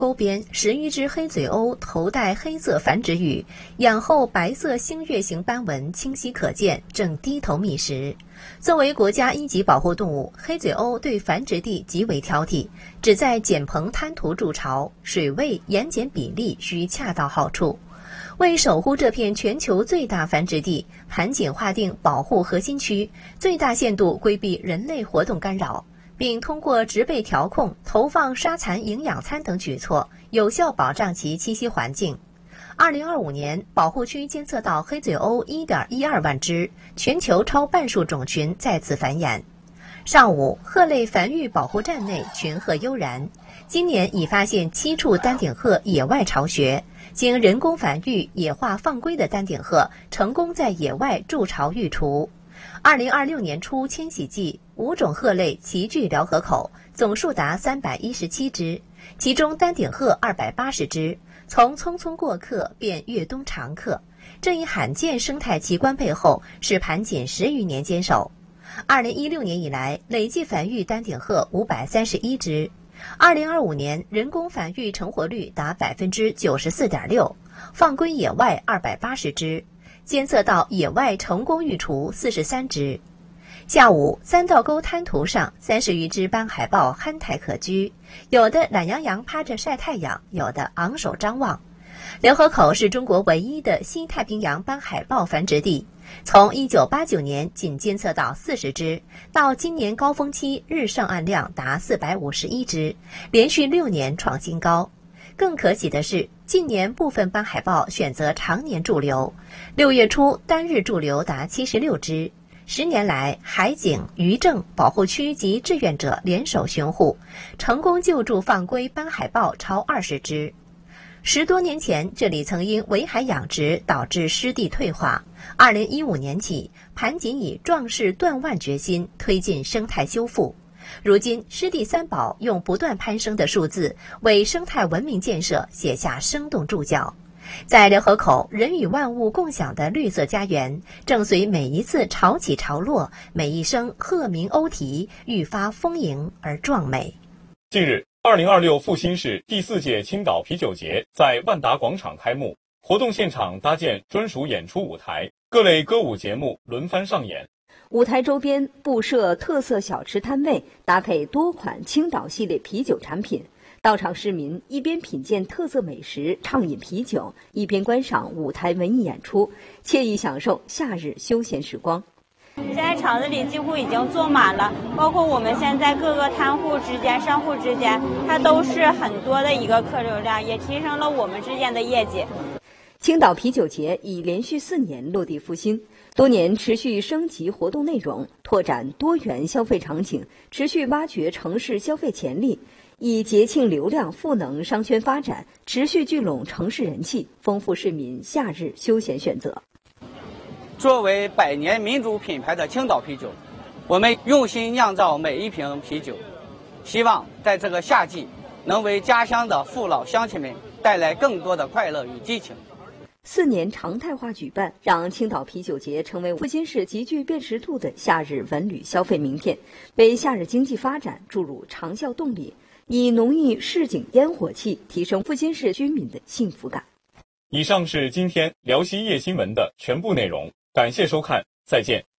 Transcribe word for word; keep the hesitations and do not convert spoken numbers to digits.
沟边十余只黑嘴鸥头戴黑色繁殖羽，仰后白色星月形斑纹清晰可见，正低头觅食。作为国家一级保护动物，黑嘴鸥对繁殖地极为挑剔，只在碱棚滩涂筑巢，水位盐碱比例需恰到好处。为守护这片全球最大繁殖地，盘锦划定保护核心区，最大限度规避人类活动干扰，并通过植被调控、投放沙蚕营养餐等举措，有效保障其栖息环境。二零二五年，保护区监测到黑嘴鸥 一点一二万只，全球超半数种群再次繁衍。上午，鹤类繁育保护站内群鹤悠然。今年已发现七处丹顶鹤野外巢穴，经人工繁育野化放归的丹顶鹤成功在野外筑巢育雏。二零二六年初迁徙季，五种鹤类齐聚辽河口，总数达三百一十七只，其中丹顶鹤二百八十只，从匆匆过客变越冬常客。这一罕见生态奇观背后是盘锦十余年坚守。二零一六年以来，累计繁育丹顶鹤五百三十一只。二零二五年人工繁育成活率达百分之九十四点六，放归野外二百八十只，监测到野外成功育雏四十三只。下午，三道沟滩涂上三十余只斑海豹酣态可掬，有的懒洋洋趴着晒太阳，有的昂首张望。辽河口是中国唯一的西太平洋斑海豹繁殖地，从一九八九年仅监测到四十只，到今年高峰期日上岸量达四百五十一只，连续六年创新高。更可喜的是，近年部分斑海豹选择常年驻留，六月初单日驻留达七十六只。十年来，海警、渔政、保护区及志愿者联手巡护，成功救助放归斑海豹超二十只。十多年前，这里曾因围海养殖导致湿地退化。二零一五年起，盘锦以壮士断腕决心推进生态修复。如今，湿地三宝用不断攀升的数字为生态文明建设写下生动注脚。在辽河口，人与万物共享的绿色家园，正随每一次潮起潮落，每一声鹤鸣鸥啼，愈发丰盈而壮美。 近日，二零二六阜新市第四届青岛啤酒节在万达广场开幕，活动现场搭建专属演出舞台，各类歌舞节目轮番上演。 舞台周边布设特色小吃摊位，搭配多款青岛系列啤酒产品。到场市民一边品鉴特色美食，畅饮啤酒，一边观赏舞台文艺演出，惬意享受夏日休闲时光。 现在场子里几乎已经坐满了，包括我们现在各个摊户之间、商户之间，它都是很多的一个客流量，也提升了我们之间的业绩。 青岛啤酒节已连续四年落地复兴，多年持续升级活动内容，拓展多元消费场景，持续挖掘城市消费潜力，以节庆流量赋能商圈发展，持续聚拢城市人气，丰富市民夏日休闲选择。 作为百年民族品牌的青岛啤酒，我们用心酿造每一瓶啤酒，希望在这个夏季能为家乡的父老乡亲们带来更多的快乐与激情。 四年常态化举办，让青岛啤酒节成为阜新市极具辨识度的夏日文旅消费名片，为夏日经济发展注入长效动力，以浓郁市井烟火气提升阜新市居民的幸福感。 以上是今天辽西夜新闻的全部内容，感谢收看，再见。